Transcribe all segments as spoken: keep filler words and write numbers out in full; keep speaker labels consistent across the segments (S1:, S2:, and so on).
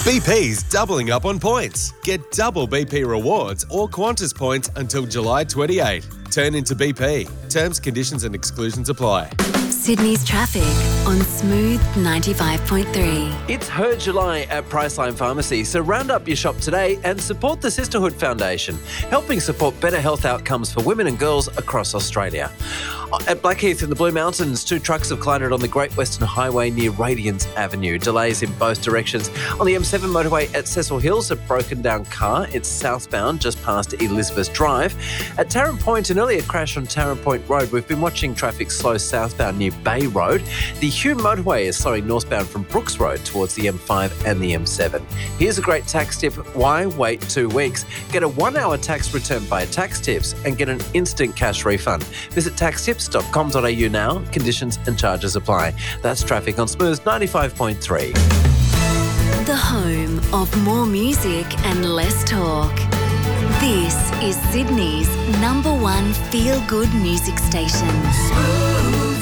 S1: B P's doubling up on points. Get double B P rewards or Qantas points until July twenty-eighth. Turn into B P. Terms, conditions and exclusions apply.
S2: Sydney's traffic on Smooth ninety-five point three.
S3: It's Her July at Priceline Pharmacy, so round up your shop today and support the Sisterhood Foundation, helping support better health outcomes for women and girls across Australia. At Blackheath in the Blue Mountains, two trucks have collided on the Great Western Highway near Radiance Avenue. Delays in both directions. On the M seven motorway at Cecil Hills, a broken down car. It's southbound just past Elizabeth Drive. At Tarrant Point, an earlier crash on Tarrant Point Road. We've been watching traffic slow southbound near Bay Road. The Hume motorway is slowing northbound from Brooks Road towards the M five and the M seven. Here's a great tax tip. Why wait two weeks? Get a one-hour tax return by Tax Tips and get an instant cash refund. Visit tax tips dot com dot a u now. Conditions and charges apply. That's traffic on Smooth ninety-five point three.
S2: The home of more music and less talk. This is Sydney's number one feel-good music station.
S4: Smooth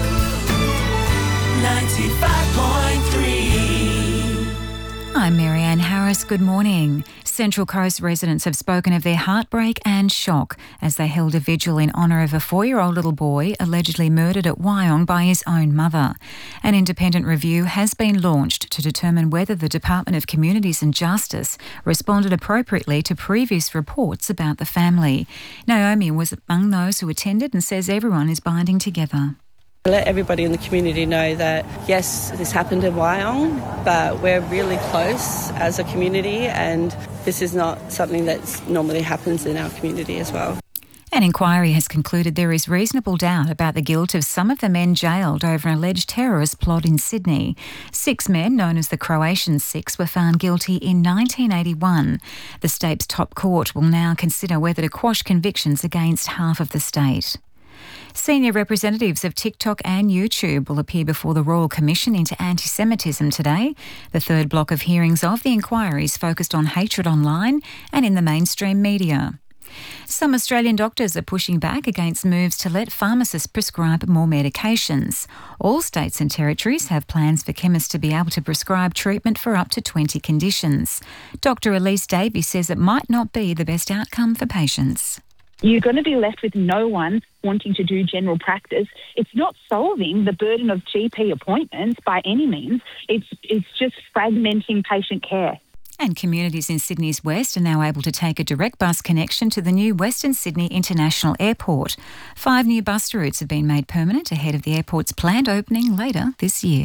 S4: ninety-five point three.
S5: I'm Marianne Harris. Good morning. Central Coast residents have spoken of their heartbreak and shock as they held a vigil in honour of a four-year-old little boy allegedly murdered at Wyong by his own mother. An independent review has been launched to determine whether the Department of Communities and Justice responded appropriately to previous reports about the family. Naomi was among those who attended and says everyone is binding together.
S6: Let everybody in the community know that, yes, this happened in Wyong, but we're really close as a community and this is not something that normally happens in our community as well.
S5: An inquiry has concluded there is reasonable doubt about the guilt of some of the men jailed over an alleged terrorist plot in Sydney. Six men, known as the Croatian Six, were found guilty in nineteen eighty-one. The state's top court will now consider whether to quash convictions against half of the state. Senior representatives of TikTok and YouTube will appear before the Royal Commission into Anti-Semitism today. The third block of hearings of the inquiries focused on hatred online and in the mainstream media. Some Australian doctors are pushing back against moves to let pharmacists prescribe more medications. All states and territories have plans for chemists to be able to prescribe treatment for up to twenty conditions. Doctor Elise Davies says it might not be the best outcome for patients.
S7: You're going to be left with no one wanting to do general practice. It's not solving the burden of G P appointments by any means. It's it's just fragmenting patient care.
S5: And communities in Sydney's west are now able to take a direct bus connection to the new Western Sydney International Airport. Five new bus routes have been made permanent ahead of the airport's planned opening later this year.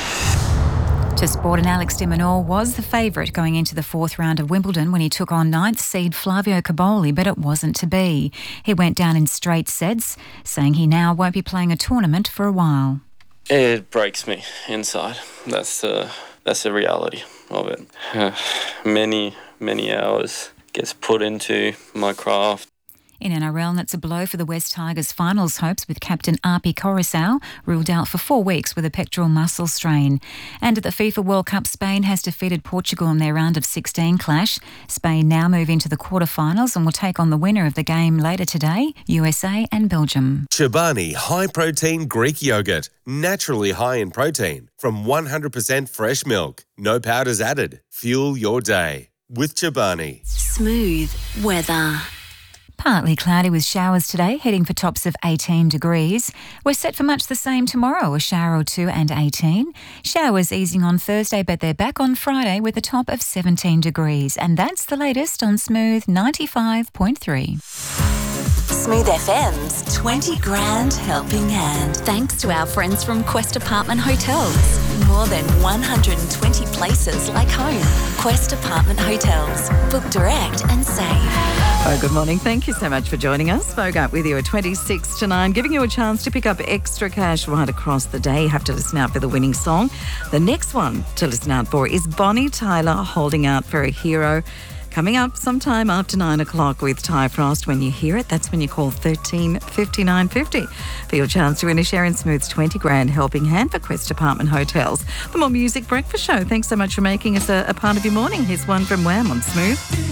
S5: To sport, and Alex de Minaur was the favourite going into the fourth round of Wimbledon when he took on ninth seed Flavio Cobolli, but it wasn't to be. He went down in straight sets, saying he now won't be playing a tournament for a while.
S8: It breaks me inside. That's the that's the reality of it. many, many hours gets put into my craft.
S5: In N R L, and it's a blow for the West Tigers' finals hopes with captain Arpi Coruscant ruled out for four weeks with a pectoral muscle strain. And at the FIFA World Cup, Spain has defeated Portugal in their round of sixteen clash. Spain now move into the quarterfinals and will take on the winner of the game later today, U S A and Belgium.
S1: Chobani High Protein Greek Yogurt. Naturally high in protein from one hundred percent fresh milk. No powders added. Fuel your day with Chobani.
S2: Smooth weather.
S5: Partly cloudy with showers today, heading for tops of eighteen degrees. We're set for much the same tomorrow, a shower or two and eighteen. Showers easing on Thursday, but they're back on Friday with a top of seventeen degrees. And that's the latest on Smooth ninety-five point three.
S2: Smooth F M's twenty grand helping hand. Thanks to our friends from Quest Apartment Hotels. More than one hundred twenty places like home. Quest Apartment Hotels. Book direct and save.
S9: Oh, good morning. Thank you so much for joining us. Bogart with you at twenty-six to nine, giving you a chance to pick up extra cash right across the day. You have to listen out for the winning song. The next one to listen out for is Bonnie Tyler, Holding Out for a Hero. Coming up sometime after nine o'clock with Ty Frost. When you hear it, that's when you call thirteen fifty-nine fifty for your chance to win a share in Smooth's twenty grand helping hand for Quest Apartment Hotels. The More Music Breakfast Show. Thanks so much for making us a, a part of your morning. Here's one from Wham on Smooth.